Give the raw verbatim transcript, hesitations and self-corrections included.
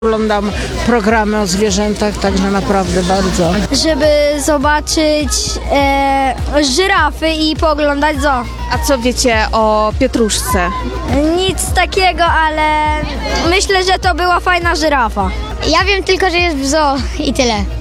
Oglądam programy o zwierzętach, także naprawdę bardzo. Żeby zobaczyć e, żyrafy i pooglądać zoo. A co wiecie o pietruszce? Nic takiego, ale myślę, że to była fajna żyrafa. Ja wiem tylko, że jest w zoo i tyle.